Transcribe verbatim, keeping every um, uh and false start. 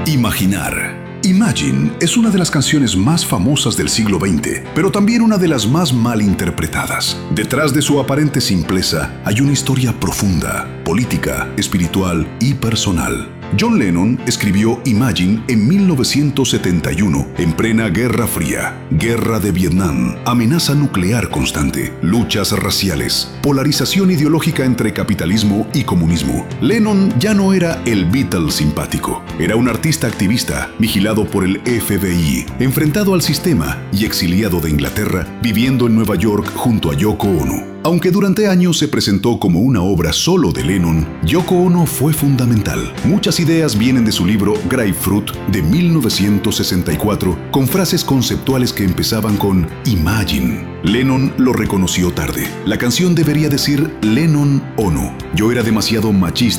Imaginar. Imagine es una de las canciones más famosas del siglo veinte, pero también una de las más mal interpretadas. Detrás de su aparente simpleza hay una historia profunda, política, espiritual y personal. John Lennon escribió Imagine en mil novecientos setenta y uno, en plena Guerra Fría, Guerra de Vietnam, amenaza nuclear constante, luchas raciales, polarización ideológica entre capitalismo y comunismo. Lennon ya no era el Beatle simpático, era un artista activista, vigilado por el F B I, enfrentado al sistema y exiliado de Inglaterra, viviendo en Nueva York junto a Yoko Ono. Aunque durante años se presentó como una obra solo de Lennon, Yoko Ono fue fundamental. Muchas ideas vienen de su libro Grapefruit de mil novecientos sesenta y cuatro, con frases conceptuales que empezaban con Imagine. Lennon lo reconoció tarde. La canción debería decir Lennon Ono. Yo era demasiado machista